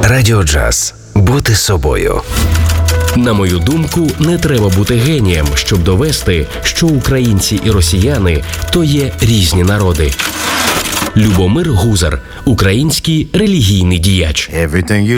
Радіо Джаз. Бути собою. На мою думку, не треба бути генієм, щоб довести, що українці і росіяни – то є різні народи. Любомир Гузар – український релігійний діяч. Everything you